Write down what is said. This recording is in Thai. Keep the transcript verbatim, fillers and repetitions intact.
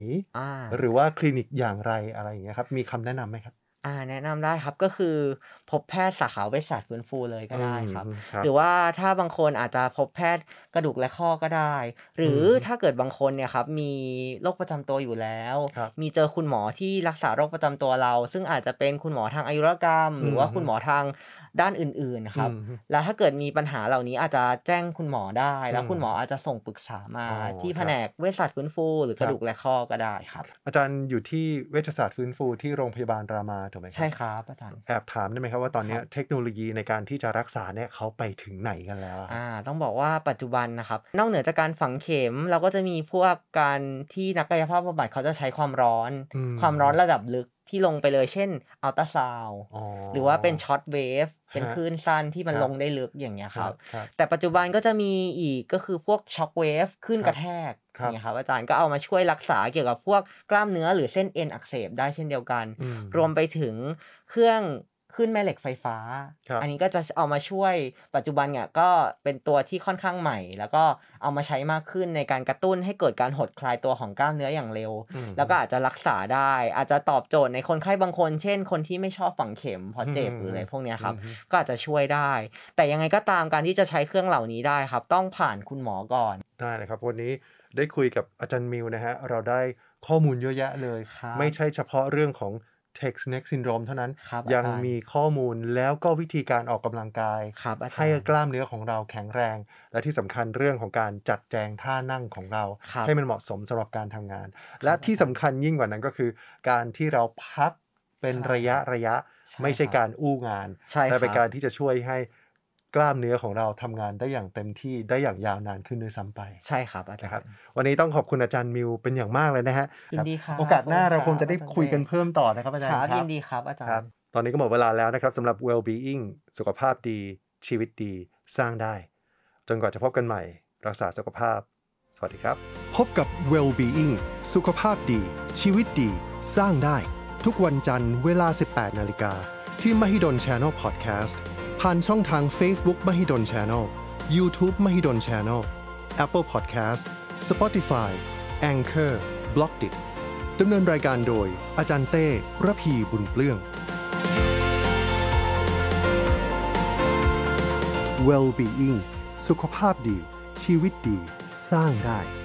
อาหรือว่าคลินิกอย่างไรอะไรอย่างเงี้ยครับมีคำแนะนำไหมครับอาแนะนำได้ครับก็คือพบแพทย์สาขาเวชศาสตร์ฟื้นฟูเลยอืก็ได้มครับครับหรือว่าถ้าบางคนอาจจะพบแพทย์กระดูกและข้อก็ได้หรืออืมถ้าเกิดบางคนเนี่ยครับมีโรคประจำตัวอยู่แล้วครับมีเจอคุณหมอที่รักษาโรคประจำตัวเราซึ่งอาจจะเป็นคุณหมอทางอายุรกรรมหรือว่าคุณหมอทางด้านอื่นๆน่ะครับอืมแล้วถ้าเกิดมีปัญหาเหล่านี้อาจจะแจ้งคุณหมอได้อืแล้วคุณหมอมอาจจะส่งปรึกษามาอ๋อที่ครับแผนกเวชศาสตร์ฟื้นฟูหรือครับกระดูกและข้อก็ได้ครับอาจารย์อยู่ที่เวชศาสตร์ฟื้นฟูที่โรงพยาบาลรามาถูกไหมครับใช่ครับอาจารย์แอบถามได้ไหมครับว่าตอนครับเนี้ยเทคโนโลยีในการที่จะรักษาเนี่ยเขาไปถึงไหนกันแล้วอะครับอาต้องบอกว่าปัจจุบันนะครับนอกเหนือจากการฝังเข็มเราก็จะมีพวกการที่นักกายภาพบำบัดเขาจะใช้ความร้อนอืความร้อนระมดับลึกที่ลงไปเลยเช่นอัลตราซาวด์อ๋อหรือว่าเป็นช็อตเวฟเป็นครับคลื่นสั้นที่มันครับลงได้ลึกอย่างเงี้ยครับครับแต่ปัจจุบันก็จะมีอีกก็คือพวกช็อคเวฟคลื่นครับกระแทกครับเงี้ยครับอาจารย์ก็เอามาช่วยรักษาเกี่ยวกับพวกกล้ามเนื้อหรือเส้นเอ็นอักเสบได้เช่นเดียวกันอืมรวมไปถึงเครื่องคลื่นแม่เหล็กไฟฟ้าครับอันนี้ก็จะเอามาช่วยปัจจุบันเนี่ยก็เป็นตัวที่ค่อนข้างใหม่แล้วก็เอามาใช้มากขึ้นในการกระตุ้นให้เกิดการหดคลายตัวของกล้ามเนื้ออย่างเร็วอืมแล้วก็อาจจะรักษาได้อาจจะตอบโจทย์ในคนไข้บางคนเช่นคนที่ไม่ชอบฝังเข็มเพราะอืเจ็บหรืออะไรพวกเนี้ยครับมก็อาจจะช่วยได้แต่ยังไงก็ตามการที่จะใช้เครื่องเหล่านี้ได้ครับต้องผ่านคุณหมอก่อนได้เลยครับวันนี้ได้คุยกับอาจารย์มิวนะฮะเราได้ข้อมูลเยอะแยะเลยครับไม่ใช่เฉพาะเรื่องของ Text Neck Syndrome เท่านั้นครับอายังจารย์มีข้อมูลแล้วก็วิธีการออกกำลังกายครับอาให้จารย์กล้ามเนื้อของเราแข็งแรงและที่สำคัญเรื่องของการจัดแจงท่านั่งของเราครับให้มันเหมาะสมสำหรับการทำงานคและที่รับอาจารย์สำคัญยิ่งกว่านั้นก็คือการที่เราพักเป็นใช่ระยะระยะใช่ไม่ครับใช่การอู้งานใช่แต่เป็นครับการที่จะช่วยให้กล้ามเนื้อของเราทำงานได้อย่างเต็มที่ได้อย่างยาวนานขึ้นด้วยซ้ำไปใช่ครับอานะครับจารย์วันนี้ต้องขอบคุณอาจารย์มิวเป็นอย่างมากเลยนะฮะครับยินดีครับโอกาสหน้าขอบคุณครัเราคงจะได้บอาจารย์คุยกันเต้เพิ่มต่อนะครับอาคจารย์ครับรับยินดีครับอาครับจารย์ตอนนี้ก็หมดเวลาแล้วนะครับสำหรับ well-being สุขภาพดีชีวิตดีสร้างได้จนกว่าจะพบกันใหม่รักษาสุขภาพสวัสดีครับพบกับ well-being สุขภาพดีชีวิตดีสร้างได้ทุกวันจันทร์เวลา สิบแปดนาฬิกาที่ Mahidol Channel Podcast ผ่านช่องทาง Facebook Mahidol Channel YouTube Mahidol Channel Apple Podcast Spotify Anchor b l o g d i t ดำเนินรายการโดยอาจารย์เต้ระพีบุญเปลื้อง well-being สุขภาพดีชีวิตดีสร้างได้